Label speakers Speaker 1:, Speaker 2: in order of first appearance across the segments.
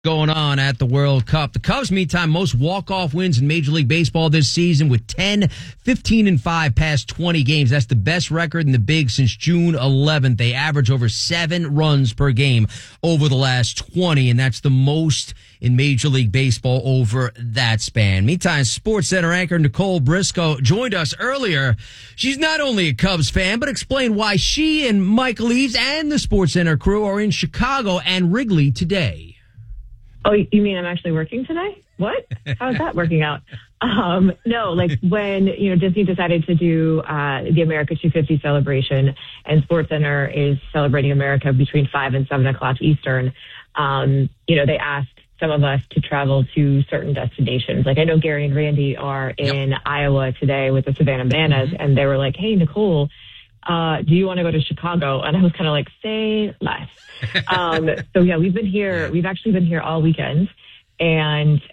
Speaker 1: Going on at the World Cup. The Cubs, meantime, most walk-off wins in Major League Baseball this season with 10, 15, and 5 past 20 games. That's the best record in the Big since June 11th. They average over 7 runs per game over the last 20, and that's the most in Major League Baseball over that span. Meantime, SportsCenter anchor Nicole Briscoe joined us earlier. She's not only a Cubs fan, but explained why she and Michael Eaves and the SportsCenter crew are in Chicago and Wrigley today.
Speaker 2: Oh, you mean I'm actually working today? What? How's that working out? No, like when, Disney decided to do the America 250 celebration and SportsCenter is celebrating America between 5 and 7 o'clock Eastern, they asked some of us to travel to certain destinations. Like I know Gary and Randy are in Iowa today with the Savannah Bananas, and they were like, hey, Nicole, do you want to go to Chicago? And I was kind of like, say less. So yeah, we've been here. We've actually been here all weekend. And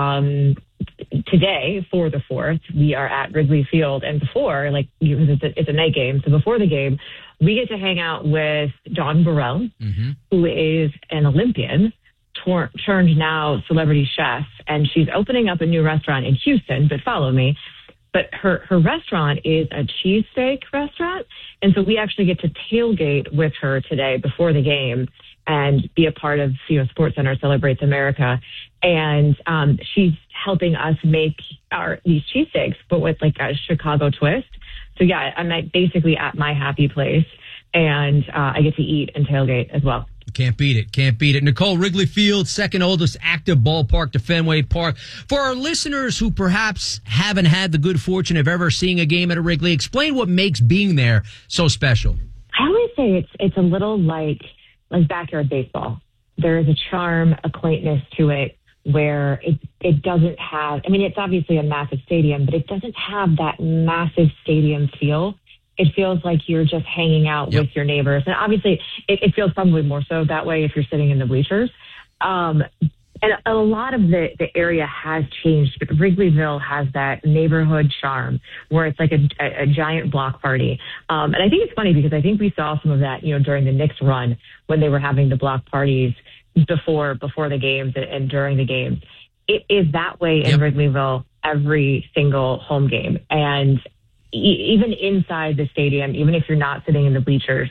Speaker 2: today, for the 4th, we are at Wrigley Field. And before, it's a night game. So before the game, we get to hang out with Dawn Burrell, who is an Olympian, turned now celebrity chef. And she's opening up a new restaurant in Houston, but follow me. But her restaurant is a cheesesteak restaurant. And so we actually get to tailgate with her today before the game and be a part of, SportsCenter Celebrates America. And she's helping us make these cheesesteaks, but with like a Chicago twist. So yeah, I'm basically at my happy place, and I get to eat and tailgate as well.
Speaker 1: Can't beat it. Can't beat it. Nicole, Wrigley Field, second oldest active ballpark to Fenway Park. For our listeners who perhaps haven't had the good fortune of ever seeing a game at a Wrigley, explain what makes being there so special.
Speaker 2: I always say it's a little like backyard baseball. There is a charm, a quaintness to it where it doesn't have, it's obviously a massive stadium, but it doesn't have that massive stadium feel. It feels like you're just hanging out with your neighbors. And obviously, it feels probably more so that way if you're sitting in the bleachers. And a lot of the area has changed, but Wrigleyville has that neighborhood charm where it's like a giant block party. And I think it's funny because I think we saw some of that, during the Knicks run when they were having the block parties before the games and during the games. It is that way in Wrigleyville every single home game. And even inside the stadium, even if you're not sitting in the bleachers,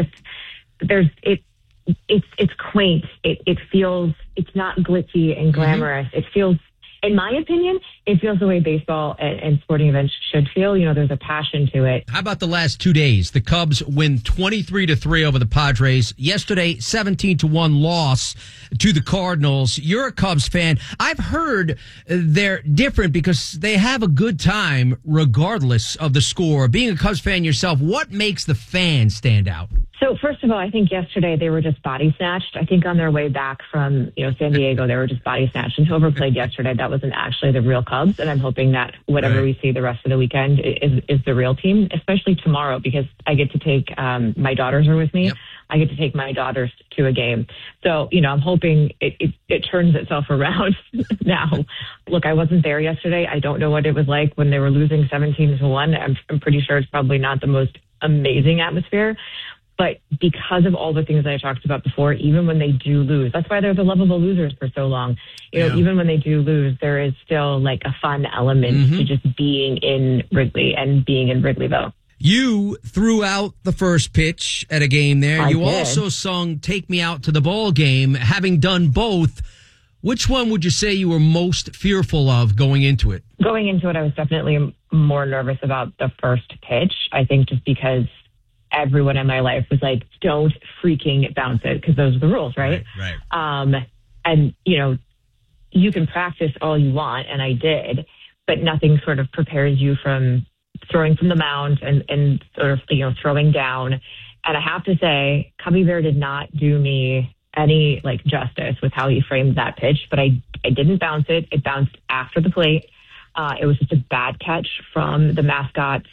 Speaker 2: it's quaint. It feels, it's not glitzy and glamorous. It feels, in my opinion, it feels the way baseball and sporting events should feel. There's a passion to it.
Speaker 1: How about the last 2 days? The Cubs win 23-3 over the Padres. Yesterday, 17-1 loss to the Cardinals. You're a Cubs fan. I've heard they're different because they have a good time regardless of the score. Being a Cubs fan yourself, what makes the fans stand out?
Speaker 2: So first of all, I think yesterday they were just body snatched. I think on their way back from, San Diego, they were just body snatched. And whoever played yesterday, that wasn't actually the real Cubs. And I'm hoping that whatever we see the rest of the weekend is the real team, especially tomorrow, because I get to take, my daughters are with me. Yep. I get to take my daughters to a game. So, I'm hoping it turns itself around now. Look, I wasn't there yesterday. I don't know what it was like when they were losing 17-1. I'm pretty sure it's probably not the most amazing atmosphere. But because of all the things that I talked about before, even when they do lose, that's why they're the lovable losers for so long. Even when they do lose, there is still like a fun element to just being in Wrigley and being in Wrigleyville.
Speaker 1: You threw out the first pitch at a game there. You
Speaker 2: did.
Speaker 1: Also sung Take Me Out to the Ball Game. Having done both, which one would you say you were most fearful of going into it?
Speaker 2: Going into it, I was definitely more nervous about the first pitch. I think just because everyone in my life was like, don't freaking bounce it, because those are the rules, right?
Speaker 1: Right.
Speaker 2: And, you can practice all you want, and I did, but nothing sort of prepares you from throwing from the mound and sort of, throwing down. And I have to say, Cubby Bear did not do me any, justice with how he framed that pitch, but I didn't bounce it. It bounced after the plate. It was just a bad catch from the mascot's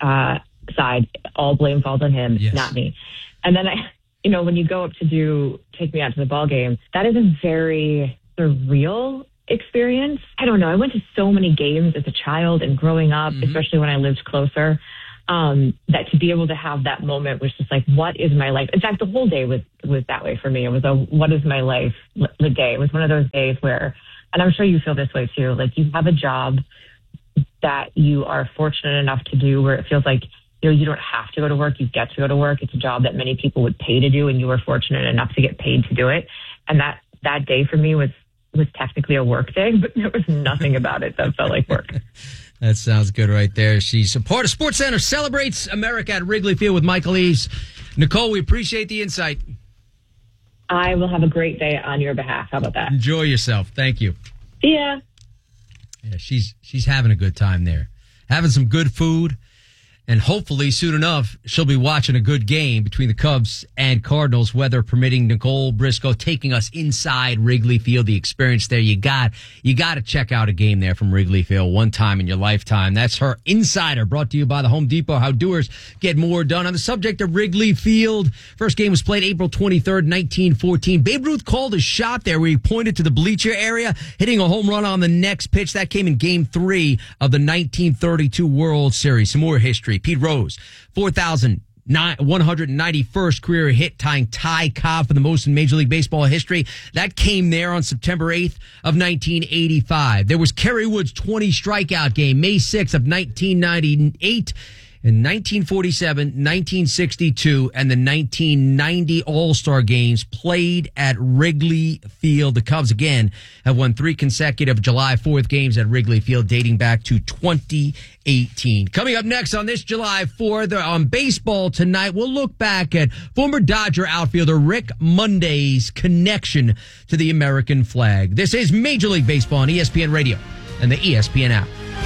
Speaker 2: side. All blame falls on him, not me. And then when you go up to Take Me Out to the Ball Game, that is a very surreal experience. I don't know. I went to so many games as a child and growing up, especially when I lived closer. That to be able to have that moment was just like, what is my life? In fact, the whole day was that way for me. It was what is my life the day. It was one of those days where, and I'm sure you feel this way too, like you have a job that you are fortunate enough to do where it feels like, you don't have to go to work. You get to go to work. It's a job that many people would pay to do, and you were fortunate enough to get paid to do it. And that day for me was technically a work day, but there was nothing about it that felt like work.
Speaker 1: That sounds good right there. She's a part of SportsCenter Celebrates America at Wrigley Field with Michael Eaves. Nicole, we appreciate the insight.
Speaker 2: I will have a great day on your behalf. How about that?
Speaker 1: Enjoy yourself. Thank you.
Speaker 2: See ya.
Speaker 1: Yeah, she's having a good time there. Having some good food. And hopefully, soon enough, she'll be watching a good game between the Cubs and Cardinals, weather permitting. Nicole Briscoe taking us inside Wrigley Field, the experience there. You got to check out a game there from Wrigley Field one time in your lifetime. That's her Insider, brought to you by the Home Depot. How doers get more done. On the subject of Wrigley Field, first game was played April 23rd, 1914. Babe Ruth called a shot there where he pointed to the bleacher area, hitting a home run on the next pitch. That came in Game 3 of the 1932 World Series. Some more history. Pete Rose, 4,191st career hit, tying Ty Cobb for the most in Major League Baseball history. That came there on September 8th of 1985. There was Kerry Wood's 20 strikeout game, May 6th of 1998. In 1947, 1962, and the 1990 All-Star Games played at Wrigley Field. The Cubs, again, have won 3 consecutive July 4th games at Wrigley Field dating back to 2018. Coming up next on this July 4th, on baseball tonight, we'll look back at former Dodger outfielder Rick Monday's connection to the American flag. This is Major League Baseball on ESPN Radio and the ESPN app.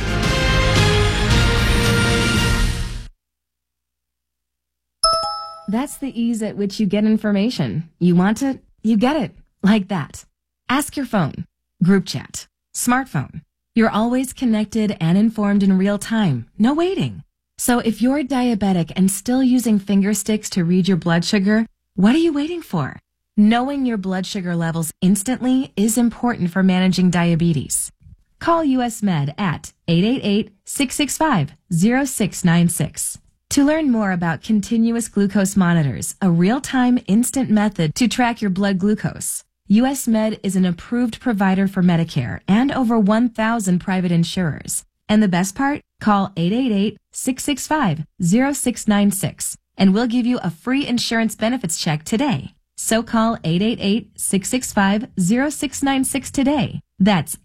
Speaker 3: That's the ease at which you get information. You want it, you get it. Like that. Ask your phone. Group chat. Smartphone. You're always connected and informed in real time. No waiting. So if you're diabetic and still using finger sticks to read your blood sugar, what are you waiting for? Knowing your blood sugar levels instantly is important for managing diabetes. Call US Med at 888-665-0696. To learn more about continuous glucose monitors, a real-time instant method to track your blood glucose, US Med is an approved provider for Medicare and over 1,000 private insurers. And the best part? Call 888-665-0696 and we'll give you a free insurance benefits check today. So call 888-665-0696 today. That's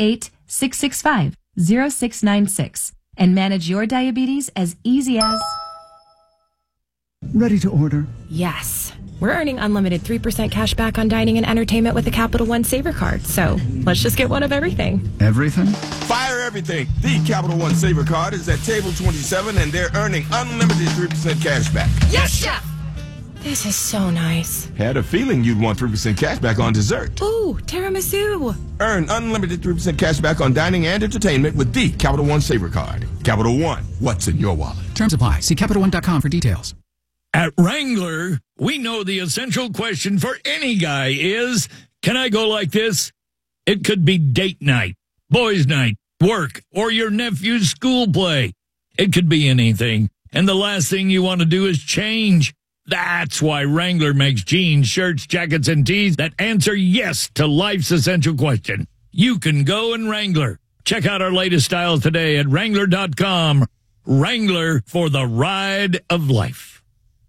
Speaker 3: 888-665-0696. And manage your diabetes as easy as...
Speaker 4: Ready to order?
Speaker 5: Yes. We're earning unlimited 3% cash back on dining and entertainment with the Capital One Saver Card. So let's just get one of everything.
Speaker 4: Everything?
Speaker 6: Fire everything. The Capital One Saver Card is at table 27 and they're earning unlimited 3% cash back.
Speaker 5: Yes, Chef! This is so nice.
Speaker 6: Had a feeling you'd want 3% cash back on dessert.
Speaker 5: Ooh, tiramisu.
Speaker 6: Earn unlimited 3% cash back on dining and entertainment with the Capital One Saver Card. Capital One, what's in your wallet?
Speaker 7: Terms apply. See CapitalOne.com for details.
Speaker 8: At Wrangler, we know the essential question for any guy is, can I go like this? It could be date night, boys' night, work, or your nephew's school play. It could be anything. And the last thing you want to do is change. That's why Wrangler makes jeans, shirts, jackets, and tees that answer yes to life's essential question. You can go in Wrangler. Check out our latest styles today at Wrangler.com. Wrangler, for the ride of life.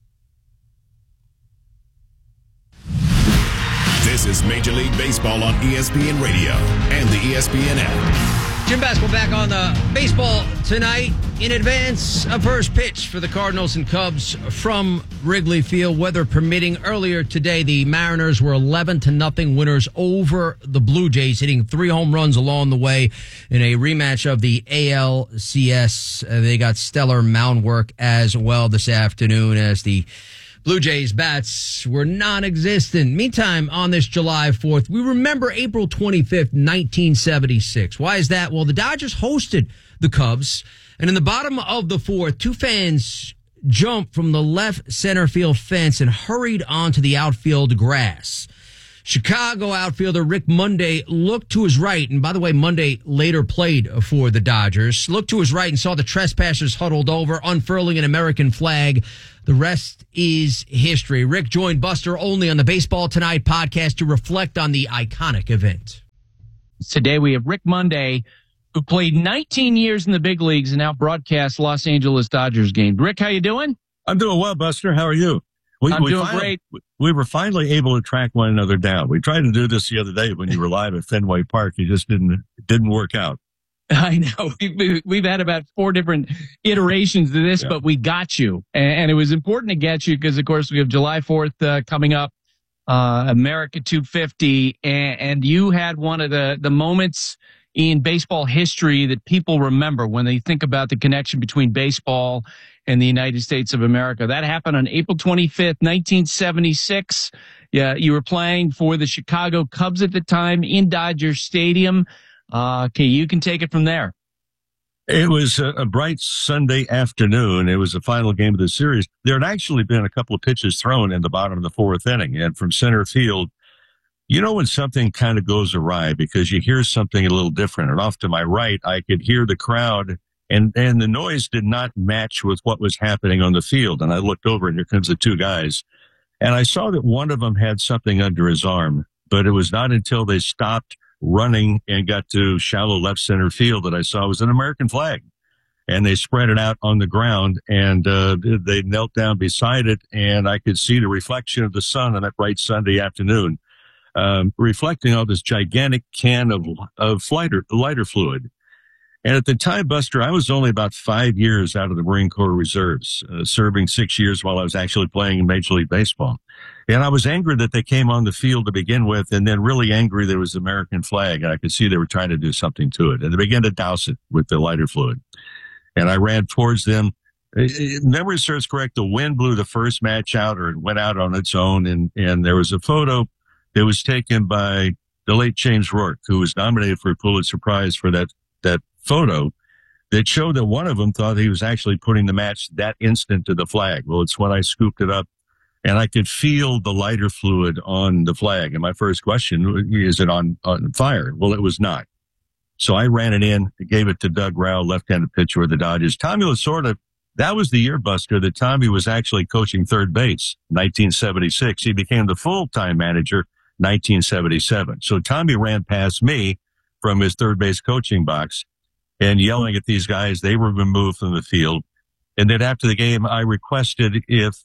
Speaker 9: This is Major League Baseball on ESPN Radio and the ESPN app.
Speaker 1: Jim Basketball back on the baseball tonight in advance of first pitch for the Cardinals and Cubs from Wrigley Field. Weather permitting, earlier today, the Mariners were 11-0 winners over the Blue Jays, hitting 3 home runs along the way in a rematch of the ALCS. They got stellar mound work as well this afternoon as the Blue Jays bats were non-existent. Meantime, on this July 4th, we remember April 25th, 1976. Why is that? Well, the Dodgers hosted the Cubs, and in the bottom of the 4th, 2 fans jumped from the left center field fence and hurried onto the outfield grass. Chicago outfielder Rick Monday looked to his right, and by the way, Monday later played for the Dodgers, looked to his right and saw the trespassers huddled over, unfurling an American flag. The rest is history. Rick joined Buster Olney on the Baseball Tonight podcast to reflect on the iconic event.
Speaker 4: Today we have Rick Monday, who played 19 years in the big leagues and now broadcasts Los Angeles Dodgers games. Rick, how you doing?
Speaker 10: I'm doing well, Buster. How are you?
Speaker 4: I'm doing great.
Speaker 10: We were finally able to track one another down. We tried to do this the other day when you were live at Fenway Park. You just didn't work out.
Speaker 4: I know. We've had about 4 different iterations of this, but we got you. And it was important to get you because, of course, we have July 4th coming up, America 250. And you had one of the moments in baseball history that people remember when they think about the connection between baseball and the United States of America. That happened on April 25th, 1976. Yeah, you were playing for the Chicago Cubs at the time in Dodger Stadium. Okay, you can take it from there.
Speaker 10: It was a bright Sunday afternoon. It was the final game of the series. There had actually been a couple of pitches thrown in the bottom of the 4th inning, and from center field, you know when something kind of goes awry because you hear something a little different. And off to my right, I could hear the crowd, and the noise did not match with what was happening on the field. And I looked over, and here comes the 2 guys. And I saw that one of them had something under his arm, but it was not until they stopped running and got to shallow left center field that I saw it was an American flag. And they spread it out on the ground, and they knelt down beside it, and I could see the reflection of the sun on that bright Sunday afternoon, reflecting on this gigantic can of lighter fluid. And at the time, Buster, I was only about 5 years out of the Marine Corps Reserves, serving 6 years while I was actually playing in Major League Baseball. And I was angry that they came on the field to begin with, and then really angry there was the American flag. And I could see they were trying to do something to it. And they began to douse it with the lighter fluid. And I ran towards them. Memory serves correct, the wind blew the first match out, or it went out on its own. And there was a photo that was taken by the late James Rourke, who was nominated for a Pulitzer Prize for that photo that showed that one of them thought he was actually putting the match that instant to the flag. Well, it's when I scooped it up, and I could feel the lighter fluid on the flag. And my first question, is it on fire? Well, it was not. So I ran it in, gave it to Doug Rauh, left-handed pitcher of the Dodgers. Tommy Lasorda, that was the year, Buster, that Tommy was actually coaching third base, 1976. He became the full-time manager, 1977. So Tommy ran past me from his third base coaching box and yelling at these guys. They were removed from the field. And then after the game, I requested if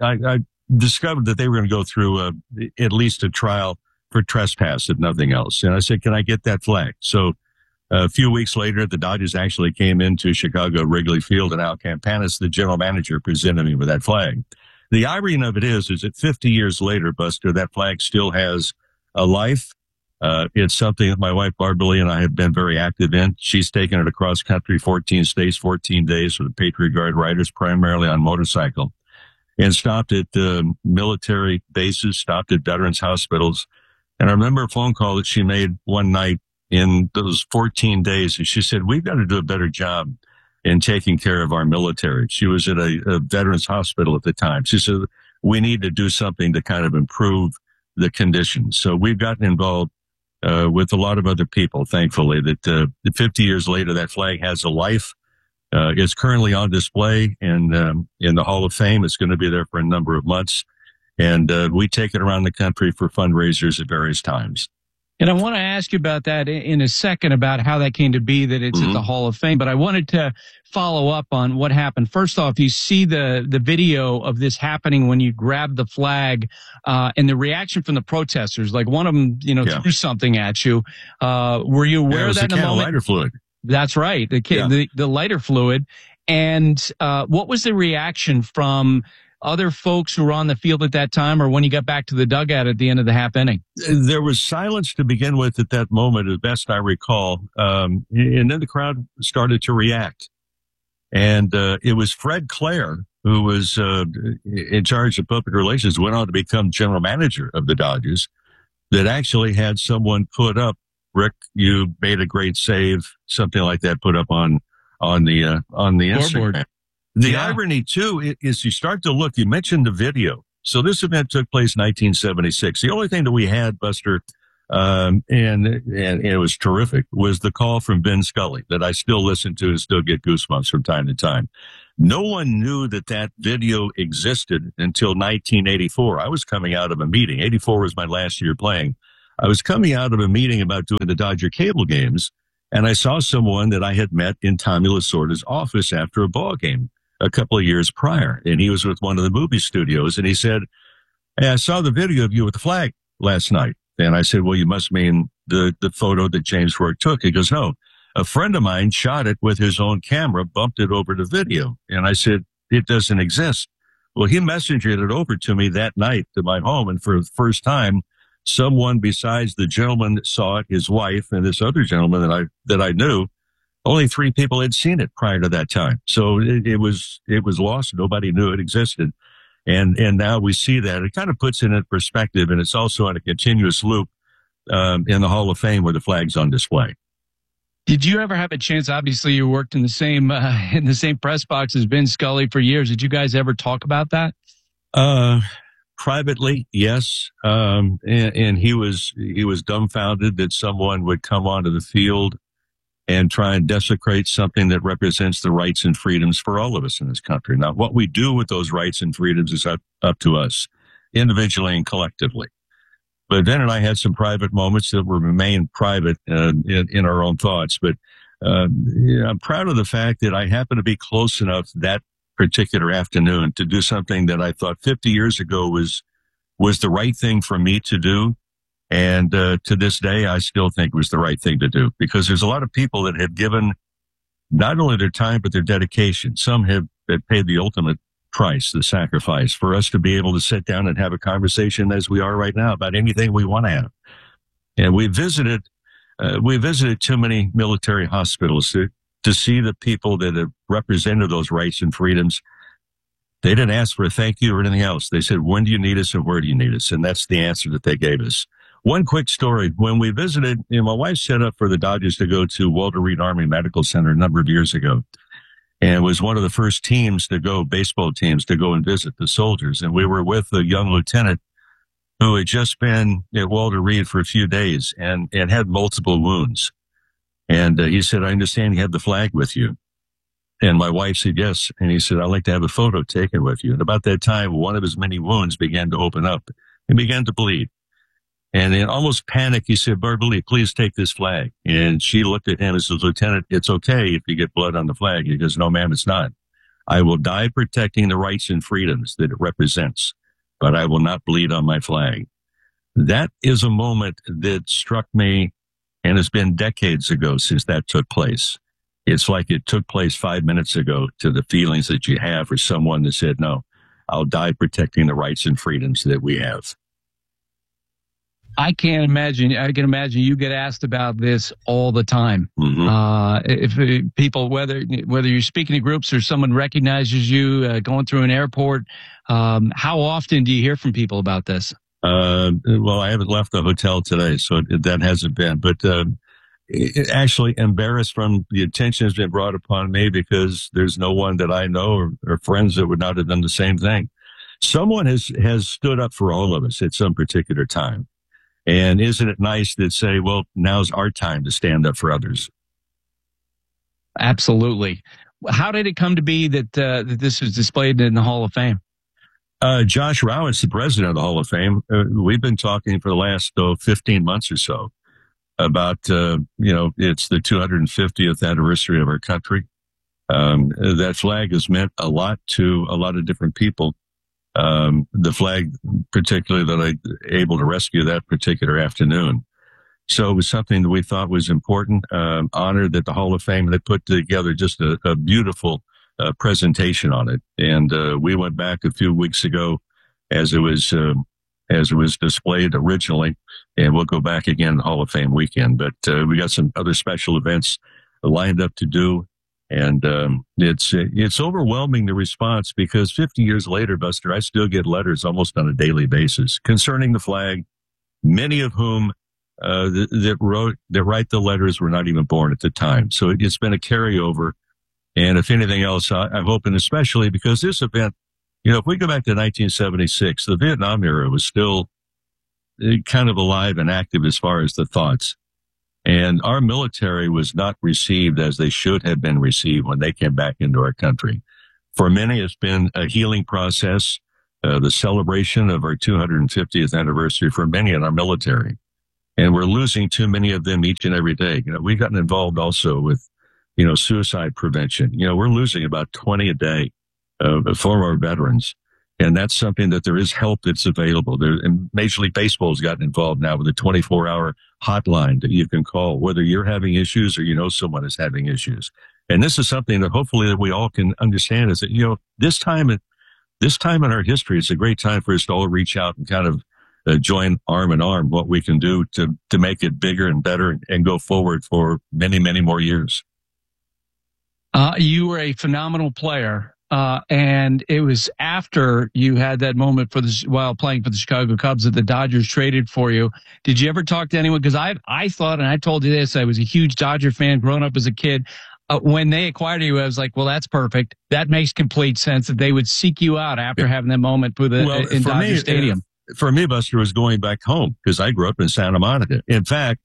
Speaker 10: I discovered that they were going to go through at least a trial for trespass, if nothing else. And I said, can I get that flag? So a few weeks later, the Dodgers actually came into Chicago Wrigley Field, and Al Campanis, the general manager, presented me with that flag. The irony of it is that 50 years later, Buster, that flag still has a life. It's something that my wife, Barbara, and I have been very active in. She's taken it across country, 14 states, 14 days for the Patriot Guard riders, primarily on motorcycle, and stopped at military bases, stopped at veterans hospitals. And I remember a phone call that she made one night in those 14 days. And she said, we've got to do a better job in taking care of our military. She was at a veterans hospital at the time. She said, we need to do something to kind of improve the conditions. So we've gotten involved with a lot of other people, thankfully, that 50 years later, that flag has a life. It's currently on display in the Hall of Fame. It's going to be there for a number of months. And we take it around the country for fundraisers at various times.
Speaker 4: And I want to ask you about that in a second, about how that came to be that it's at the Hall of Fame. But I wanted to follow up on what happened. First off, you see the video of this happening when you grab the flag, and the reaction from the protesters. Like one of them, threw something at you. Were you aware of that in the moment?
Speaker 10: Lighter fluid.
Speaker 4: That's right. The lighter fluid. And what was the reaction from other folks who were on the field at that time, or when you got back to the dugout at the end of the half inning?
Speaker 10: There was silence to begin with at that moment, as best I recall. And then the crowd started to react. And it was Fred Clare, who was in charge of public relations, went on to become general manager of the Dodgers, that actually had someone put up, Rick, you made a great save, something like that, put up on the Instagram. The irony, too, is you start to look, you mentioned the video. So this event took place in 1976. The only thing that we had, Buster, and it was terrific, was the call from Vin Scully that I still listen to and still get goosebumps from time to time. No one knew that video existed until 1984. I was coming out of a meeting. 84 was my last year playing. I was coming out of a meeting about doing the Dodger cable games, and I saw someone that I had met in Tommy Lasorda's office after a ball game a couple of years prior. And he was with one of the movie studios, and he said, "Hey, I saw the video of you with the flag last night." And I said, "Well, you must mean the photo that James Rourke took." He goes, "No, a friend of mine shot it with his own camera, bumped it over to video." And I said, "It doesn't exist." Well, he messengered it over to me that night to my home. And for the first time, someone besides the gentleman that saw it, his wife, and this other gentleman that I knew, only 3 people had seen it prior to that time. So it was lost. Nobody knew it existed. And now we see that. It kind of puts it in perspective, and it's also on a continuous loop in the Hall of Fame where the flag's on display.
Speaker 4: Did you ever have a chance? Obviously, you worked in the same press box as Vin Scully for years. Did you guys ever talk about that?
Speaker 10: Privately, yes. And he was dumbfounded that someone would come onto the field and try and desecrate something that represents the rights and freedoms for all of us in this country. Now, what we do with those rights and freedoms is up to us, individually and collectively. But Vin and I had some private moments that will remain private in our own thoughts. But I'm proud of the fact that I happened to be close enough that particular afternoon to do something that I thought 50 years ago was the right thing for me to do. And to this day, I still think it was the right thing to do, because there's a lot of people that have given not only their time, but their dedication. Some have paid the ultimate price, the sacrifice, for us to be able to sit down and have a conversation as we are right now about anything we want to have. And we visited too many military hospitals to see the people that have represented those rights and freedoms. They didn't ask for a thank you or anything else. They said, "When do you need us and where do you need us?" And that's the answer that they gave us. One quick story. When we visited, my wife set up for the Dodgers to go to Walter Reed Army Medical Center a number of years ago. And was one of the first baseball teams to go and visit the soldiers. And we were with a young lieutenant who had just been at Walter Reed for a few days and had multiple wounds. And he said, "I understand you have the flag with you." And my wife said, "Yes." And he said, "I'd like to have a photo taken with you." And about that time, one of his many wounds began to open up and began to bleed. And in almost panic, he said, "Beverly, please take this flag." And she looked at him and said, "Lieutenant, it's okay if you get blood on the flag." He goes, "No, ma'am, it's not. I will die protecting the rights and freedoms that it represents, but I will not bleed on my flag." That is a moment that struck me, and it's been decades ago since that took place. It's like it took place 5 minutes ago, to the feelings that you have for someone that said, "No, I'll die protecting the rights and freedoms that we have."
Speaker 4: I can imagine you get asked about this all the time.
Speaker 10: Mm-hmm.
Speaker 4: If people, whether you're speaking to groups or someone recognizes you going through an airport, how often do you hear from people about this?
Speaker 10: Well, I haven't left the hotel today, so that hasn't been. But actually embarrassed from the attention that's been brought upon me, because there's no one that I know or friends that would not have done the same thing. Someone has stood up for all of us at some particular time. And isn't it nice that say, well, now's our time to stand up for others?
Speaker 4: Absolutely. How did it come to be that this was displayed in the Hall of Fame?
Speaker 10: Josh Rowett's the president of the Hall of Fame. We've been talking for the last 15 months or so about, it's the 250th anniversary of our country. That flag has meant a lot to a lot of different people. The flag, particularly, that I able to rescue that particular afternoon. So it was something that we thought was important, honored that the Hall of Fame, they put together just a beautiful presentation on it. And we went back a few weeks ago as it was displayed originally, and we'll go back again Hall of Fame weekend. But we got some other special events lined up to do. And it's overwhelming, the response, because 50 years later, Buster, I still get letters almost on a daily basis concerning the flag, many of whom that write the letters were not even born at the time. So it's been a carryover. And if anything else, I'm hoping, especially because this event If we go back to 1976, the Vietnam era was still kind of alive and active as far as the thoughts. And our military was not received as they should have been received when they came back into our country. For many, it's been a healing process, the celebration of our 250th anniversary for many in our military. And we're losing too many of them each and every day. We've gotten involved also with, suicide prevention. We're losing about 20 a day for our veterans. And that's something that there is help that's available. And Major League Baseball has gotten involved now with a 24-hour hotline that you can call, whether you're having issues or someone is having issues. And this is something that hopefully that we all can understand is that, this time in our history, it's a great time for us to all reach out and kind of join arm in arm what we can do to make it bigger and better and go forward for many, many more years.
Speaker 4: You were a phenomenal player. And it was after you had that moment while playing for the Chicago Cubs that the Dodgers traded for you. Did you ever talk to anyone? Because I thought, and I told you this, I was a huge Dodger fan growing up as a kid. When they acquired you, I was like, well, that's perfect. That makes complete sense that they would seek you out after having that moment in Dodger Stadium.
Speaker 10: For me, Buster, was going back home because I grew up in Santa Monica. In fact,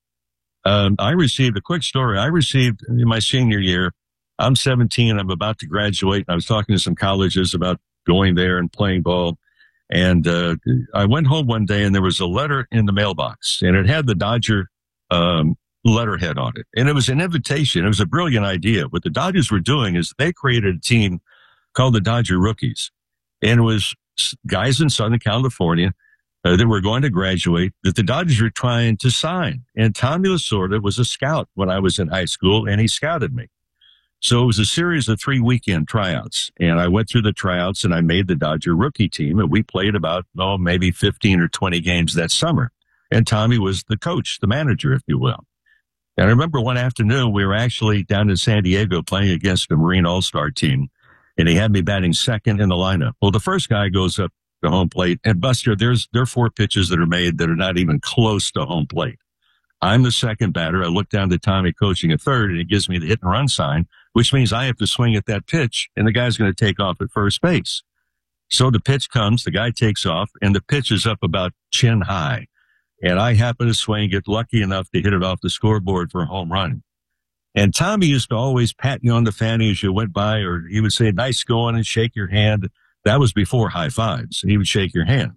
Speaker 10: I received a quick story. In my senior year, I'm 17. I'm about to graduate. I was talking to some colleges about going there and playing ball. And I went home one day and there was a letter in the mailbox and it had the Dodger letterhead on it. And it was an invitation. It was a brilliant idea. What the Dodgers were doing is they created a team called the Dodger Rookies. And it was guys in Southern California that were going to graduate that the Dodgers were trying to sign. And Tommy Lasorda was a scout when I was in high school and he scouted me. So it was a series of 3 weekend tryouts, and I went through the tryouts and I made the Dodger rookie team, and we played about, maybe 15 or 20 games that summer. And Tommy was the coach, the manager, if you will. And I remember one afternoon we were actually down in San Diego playing against a Marine All-Star team, and he had me batting second in the lineup. Well, the first guy goes up to home plate, and Buster, there are 4 pitches that are made that are not even close to home plate. I'm the second batter. I look down to Tommy coaching at third, and he gives me the hit and run sign, which means I have to swing at that pitch, and the guy's going to take off at first base. So the pitch comes, the guy takes off, and the pitch is up about chin high. And I happen to swing, get lucky enough to hit it off the scoreboard for a home run. And Tommy used to always pat you on the fanny as you went by, or he would say, nice going, and shake your hand. That was before high fives. He would shake your hand.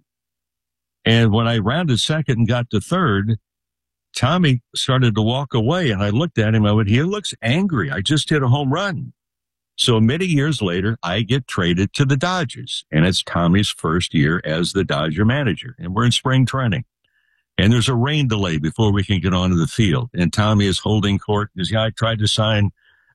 Speaker 10: And when I rounded second and got to third, Tommy started to walk away, and I looked at him. I went, he looks angry. I just hit a home run. So many years later, I get traded to the Dodgers, and it's Tommy's first year as the Dodger manager, and we're in spring training. And there's a rain delay before we can get onto the field, and Tommy is holding court. Because I tried to sign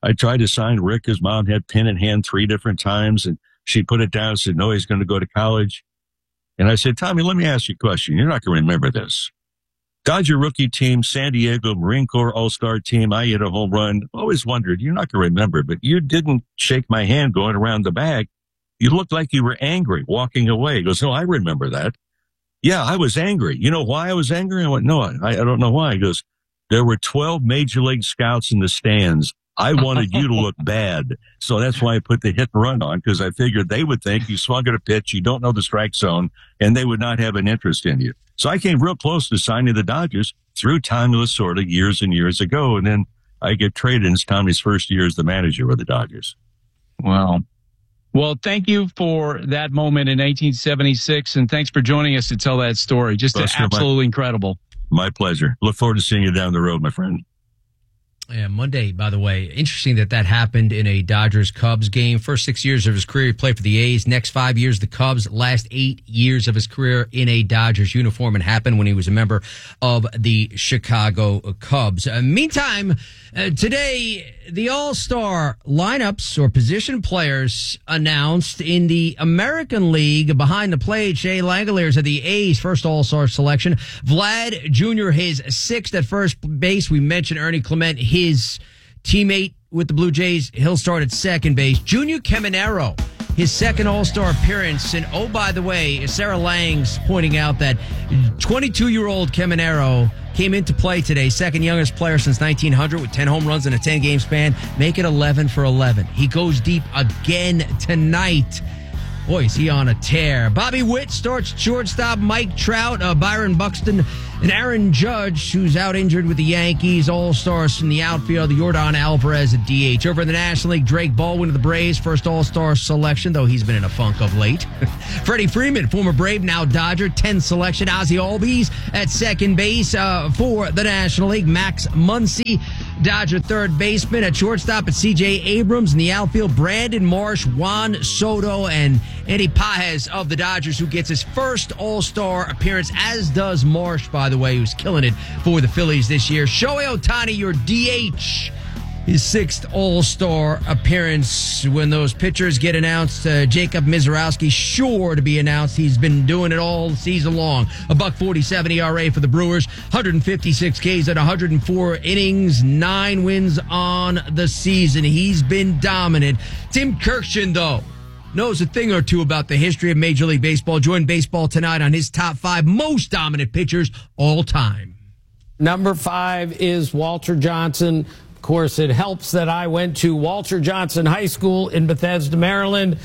Speaker 10: Rick. His mom had pen in hand 3 different times, and she put it down and said, no, he's going to go to college. And I said, Tommy, let me ask you a question. You're not going to remember this. Dodger rookie team, San Diego Marine Corps All-Star team. I hit a home run. Always wondered, you're not going to remember, but you didn't shake my hand going around the bag. You looked like you were angry walking away. He goes, no, I remember that. Yeah, I was angry. You know why I was angry? I went, no, I don't know why. He goes, there were 12 major league scouts in the stands. I wanted you to look bad. So that's why I put the hit and run on, because I figured they would think you swung at a pitch, you don't know the strike zone, and they would not have an interest in you. So I came real close to signing the Dodgers through Tommy Lasorda years and years ago, and then I get traded, and it's Tommy's first year as the manager with the Dodgers.
Speaker 4: Wow. Well, thank you for that moment in 1976, and thanks for joining us to tell that story. Just absolutely incredible.
Speaker 10: My pleasure. Look forward to seeing you down the road, my friend.
Speaker 1: Yeah, Monday, by the way. Interesting that happened in a Dodgers-Cubs game. First 6 years of his career, he played for the A's. Next 5 years, the Cubs. Last 8 years of his career in a Dodgers uniform. And happened when he was a member of the Chicago Cubs. Meantime, today, the All-Star lineups or position players announced in the American League. Behind the plate, Shea Langeliers at the A's first All-Star selection. Vlad Jr., his 6th at first base. We mentioned Ernie Clement, his teammate with the Blue Jays. He'll start at second base. Junior Caminero, his 2nd All-Star appearance. And, oh, by the way, Sarah Lang's pointing out that 22-year-old Caminero came into play today, 2nd youngest player since 1900 with 10 home runs in a 10-game span. Make it 11 for 11. He goes deep again tonight. Boy, is he on a tear. Bobby Witt starts shortstop. Mike Trout, Byron Buxton, and Aaron Judge, who's out injured with the Yankees. All-stars from the outfield. Yordan Alvarez at DH. Over in the National League, Drake Baldwin of the Braves, first All-Star selection, though he's been in a funk of late. Freddie Freeman, former Brave, now Dodger, 10th selection. Ozzie Albies at second base for the National League. Max Muncy, Dodger third baseman. At shortstop, at C.J. Abrams. In the outfield, Brandon Marsh, Juan Soto, and Andy Pages of the Dodgers, who gets his first All-Star appearance, as does Marsh, by the way, who's killing it for the Phillies this year. Shohei Ohtani, your DH, his sixth All-Star appearance. When those pitchers get announced, Jacob Mizorowski sure to be announced. He's been doing it all season long. A $1.47 ERA for the Brewers, 156 Ks at 104 innings, 9 wins on the season. He's been dominant. Tim Kirkjian, though, knows a thing or two about the history of Major League Baseball. Join Baseball Tonight on his top 5 most dominant pitchers all time.
Speaker 11: Number 5 is Walter Johnson. Of course, it helps that I went to Walter Johnson High School in Bethesda, Maryland.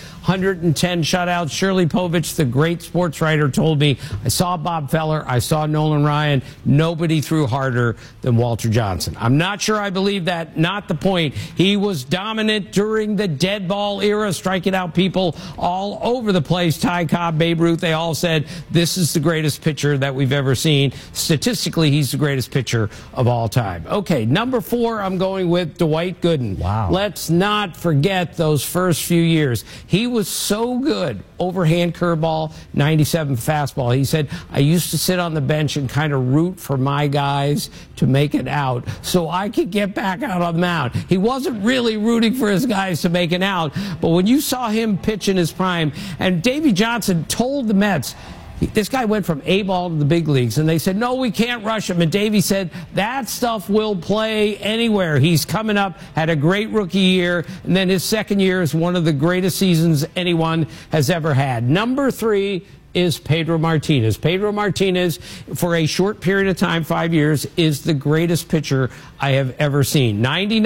Speaker 11: 110 shutouts. Shirley Povich, the great sports writer, told me, I saw Bob Feller, I saw Nolan Ryan. Nobody threw harder than Walter Johnson. I'm not sure I believe that. Not the point. He was dominant during the dead ball era, striking out people all over the place. Ty Cobb, Babe Ruth, they all said, this is the greatest pitcher that we've ever seen. Statistically, he's the greatest pitcher of all time. Okay, number 4, I'm going with Dwight Gooden.
Speaker 1: Wow.
Speaker 11: Let's not forget those first few years. He was so good. Overhand curveball, 97 fastball. He said, I used to sit on the bench and kind of root for my guys to make it out so I could get back out on the mound. He wasn't really rooting for his guys to make it out, but when you saw him pitch in his prime, and Davey Johnson told the Mets, this guy went from A-ball to the big leagues, and they said, no, we can't rush him. And Davey said, that stuff will play anywhere. He's coming up, had a great rookie year, and then his second year is one of the greatest seasons anyone has ever had. Number 3 is Pedro Martinez. Pedro Martinez, for a short period of time, 5 years, is the greatest pitcher I have ever seen.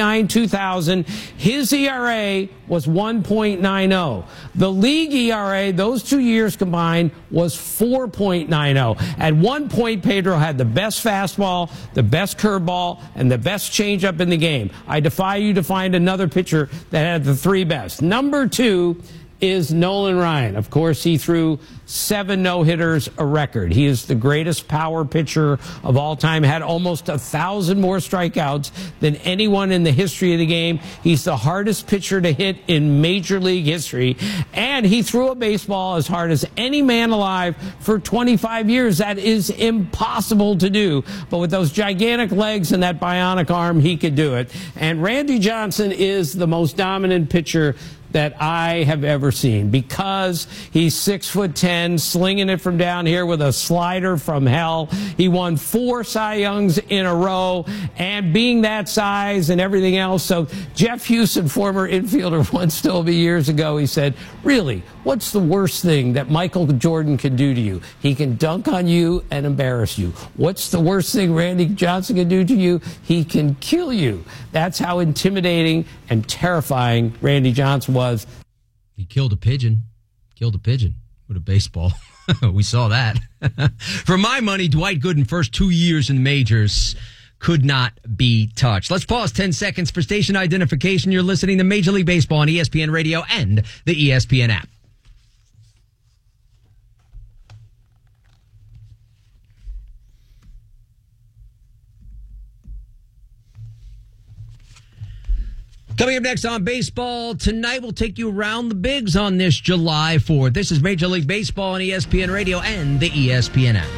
Speaker 11: 99-2000. His ERA was 1.90. The league ERA, those 2 years combined, was 4.90. At one point, Pedro had the best fastball, the best curveball, and the best changeup in the game. I defy you to find another pitcher that had the 3 best. Number 2 is Nolan Ryan. Of course, he threw 7 no-hitters, a record. He is the greatest power pitcher of all time, had almost 1,000 more strikeouts than anyone in the history of the game. He's the hardest pitcher to hit in Major League history, and he threw a baseball as hard as any man alive for 25 years. That is impossible to do, but with those gigantic legs and that bionic arm, he could do it. And Randy Johnson is the most dominant pitcher that I have ever seen, because he's 6'10", slinging it from down here with a slider from hell. He won 4 Cy Youngs in a row, and being that size and everything else. So Jeff Houston, former infielder, once told me years ago, he said, really, what's the worst thing that Michael Jordan can do to you? He can dunk on you and embarrass you. What's the worst thing Randy Johnson can do to you? He can kill you. That's how intimidating and terrifying Randy Johnson was.
Speaker 1: He killed a pigeon. Killed a pigeon with a baseball. We saw that. For my money, Dwight Gooden, first 2 years in the majors, could not be touched. Let's pause 10 seconds for station identification. You're listening to Major League Baseball on ESPN Radio and the ESPN app. Coming up next on Baseball Tonight, we'll take you around the bigs on this July 4th. This is Major League Baseball on ESPN Radio and the ESPN app.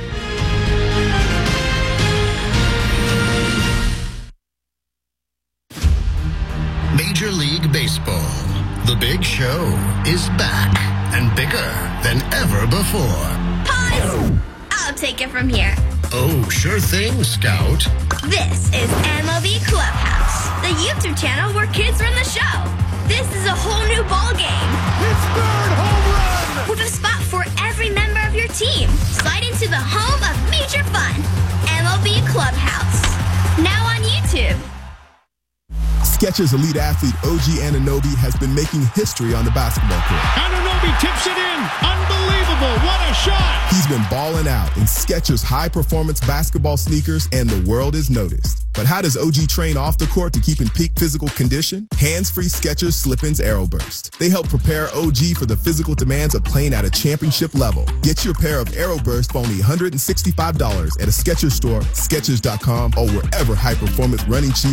Speaker 12: Major League Baseball. The big show is back and bigger than ever before.
Speaker 13: Pause! I'll take it from here.
Speaker 12: Oh, sure thing, Scout.
Speaker 13: This is MLB Clubhouse, the YouTube channel where kids run the show. This is a whole new ball game.
Speaker 14: It's third home run!
Speaker 13: With a spot for every member of your team. Slide into the home of major fun. MLB Clubhouse. Now on YouTube.
Speaker 15: Skechers elite athlete OG Anunoby has been making history on the basketball court.
Speaker 14: Anunoby tips it in. Unbelievable. What a shot.
Speaker 15: He's been balling out in Skechers high-performance basketball sneakers, and the world is noticed. But how does OG train off the court to keep in peak physical condition? Hands-free Skechers Slip-ins AeroBurst. They help prepare OG for the physical demands of playing at a championship level. Get your pair of AeroBurst for only $165 at a Skechers store, Skechers.com, or wherever high-performance running shoes